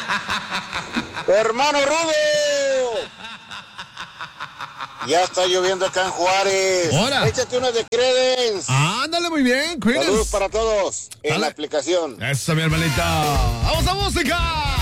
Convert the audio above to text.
Hermano Rudo. Ya está lloviendo acá en Juárez. ¡Hora! Échate una de Creedence. Ándale, muy bien, Creedence. Saludos para todos en Dale. la aplicación. Eso, mi hermanita. ¡Vamos a música!